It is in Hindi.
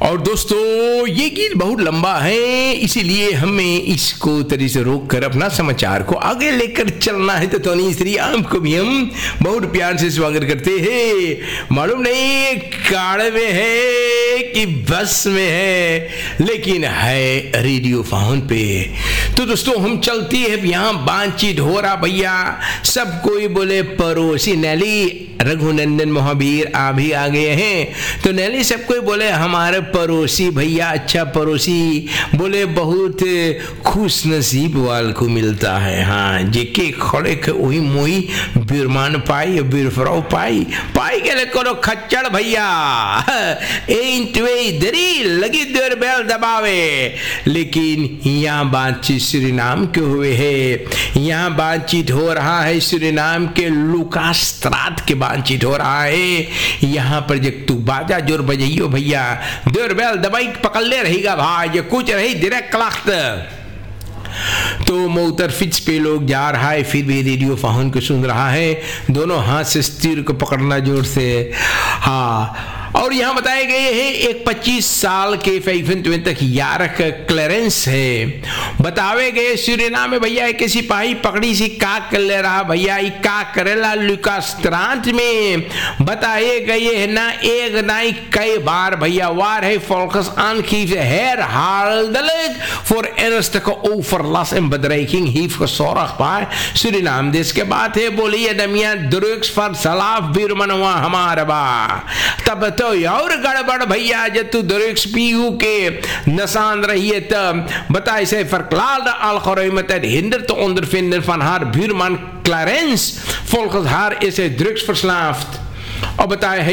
और दोस्तों ये गीत बहुत लंबा है, इसीलिए हमें इसको तरी से रोक कर अपना समाचार को आगे लेकर चलना है। तो टोनी श्री आम को भी हम बहुत प्यार से स्वागत करते हैं। मालूम नहीं कार में है कि बस में है, लेकिन है रेडियो फोन पे। तो दोस्तों हम चलती है, यहाँ बातचीत हो रहा भैया। सब कोई बोले पड़ोसी नैली रघुनंदन महावीर आ भी आ गए हैं। तो नैली सब कोई बोले हमारे पड़ोसी भैया, अच्छा पड़ोसी बोले बहुत खुश नसीब वाल को मिलता है। हाँ जेके खड़े के वही मोही बिरमान पाई बिरफराव पाई के लिए करो खच्चड़ भैया दरी लगी देर बैल दबावे। लेकिन यहाँ बातचीत सूरीनाम के हुए है, यहाँ बातचीत हो रहा है सूरीनाम के लुकास्त्रात के बातचीत हो रहा है। यहाँ पर जब तू बाजा जोर बजाइयो भैया, देर बैल दबाई पकड़ ले रहेगा भाई, कुछ रही डायरेक्ट क्लाख्त। तो मोतर फिच पे लोग जा रहा है, फिर भी रेडियो फोन को सुन रहा है, दोनों हाथ से स्टीयर को पकड़ना जोर से। हाँ और यहाँ बताए गए हैं एक 25 साल के 25 तक यारक क्लेरेंस है। बतावे गए सूरीनाम में भैया एक सिपाही पकड़ी सी का कर ले रहा भैया, का करेला लुकास्त्रांत में बताए गए है ना एक नाई कई बार भैया वार है फोकस आन की हेर हार्डलिक फॉर एनस्ट को ओवरलास and bedreiking heeft gezorgd bij Suriname। देश के बात है बोलिए दमिया drugs पर सलाफ बिरमनवा हमारा बा। तब तो और गड़बड़ भैया जब तू drugs पीयू के नसान रही है तब बताए से verklaarde algoritme het hindert te ondervinden van haar buurman Clarence। Volgens haar is hij drugsverslaafd। और बताए